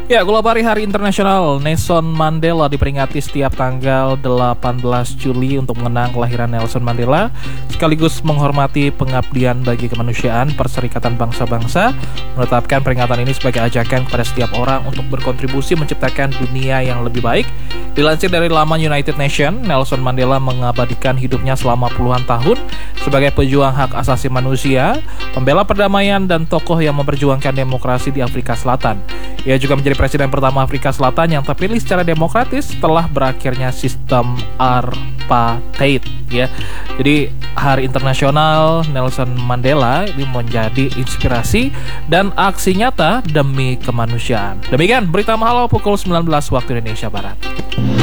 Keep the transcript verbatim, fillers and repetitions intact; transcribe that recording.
Ya, Global Hari Internasional Nelson Mandela diperingati setiap tanggal delapan belas Juli untuk mengenang kelahiran Nelson Mandela, sekaligus menghormati pengabdian bagi kemanusiaan. Perserikatan Bangsa-Bangsa menetapkan peringatan ini sebagai ajakan kepada setiap orang untuk berkontribusi menciptakan dunia yang lebih baik. Dilansir dari laman United Nations, Nelson Mandela mengabadikan hidupnya selama puluhan tahun sebagai pejuang hak asasi manusia, pembela perdamaian, dan tokoh yang memperjuangkan demokrasi di Afrika Selatan. Ia juga menjadi presiden pertama Afrika Selatan yang terpilih secara demokratis setelah berakhirnya sistem apartheid, ya. Jadi Hari Internasional Nelson Mandela ini menjadi inspirasi dan aksi nyata demi kemanusiaan. Demikian berita Mahalo pukul sembilan belas waktu Indonesia Barat.